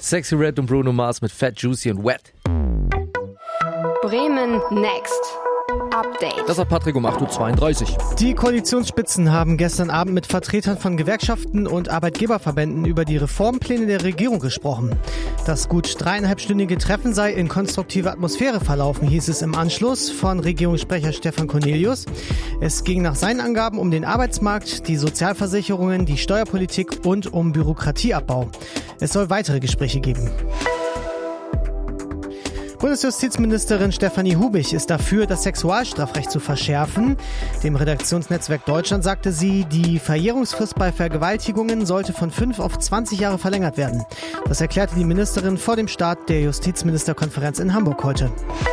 Sexy Red und Bruno Mars mit Fat, Juicy und Wet. Bremen Next. Update. Das hat Patrick um 8.32 Uhr. Die Koalitionsspitzen haben gestern Abend mit Vertretern von Gewerkschaften und Arbeitgeberverbänden über die Reformpläne der Regierung gesprochen. Das gut 3,5-stündige Treffen sei in konstruktiver Atmosphäre verlaufen, hieß es im Anschluss von Regierungssprecher Stefan Cornelius. Es ging nach seinen Angaben um den Arbeitsmarkt, die Sozialversicherungen, die Steuerpolitik und um Bürokratieabbau. Es soll weitere Gespräche geben. Bundesjustizministerin Stefanie Hubig ist dafür, das Sexualstrafrecht zu verschärfen. Dem Redaktionsnetzwerk Deutschland sagte sie, die Verjährungsfrist bei Vergewaltigungen sollte von 5 auf 20 Jahre verlängert werden. Das erklärte die Ministerin vor dem Start der Justizministerkonferenz in Hamburg heute.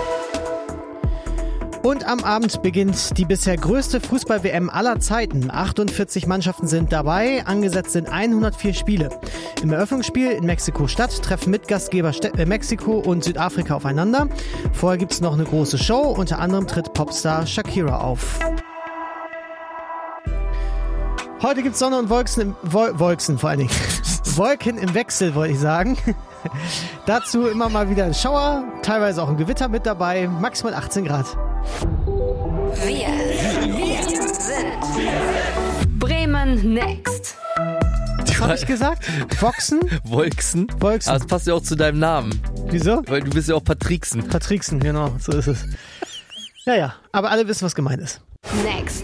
Und am Abend beginnt die bisher größte Fußball-WM aller Zeiten. 48 Mannschaften sind dabei, angesetzt sind 104 Spiele. Im Eröffnungsspiel in Mexiko-Stadt treffen Mitgastgeber Mexiko und Südafrika aufeinander. Vorher gibt's noch eine große Show, unter anderem tritt Popstar Shakira auf. Heute gibt's Sonne und Wolken vor allen Dingen. Wolken im Wechsel, wollte ich sagen. Dazu immer mal wieder ein Schauer, teilweise auch ein Gewitter mit dabei, maximal 18 Grad. Wir sind Bremen Next. Was habe ich gesagt? Voxen? Wolksen? Wolksen. Aber das passt ja auch zu deinem Namen. Wieso? Weil du bist ja auch Patricksen. Patricksen, genau, so ist es. Ja, aber alle wissen, was gemeint ist. Next.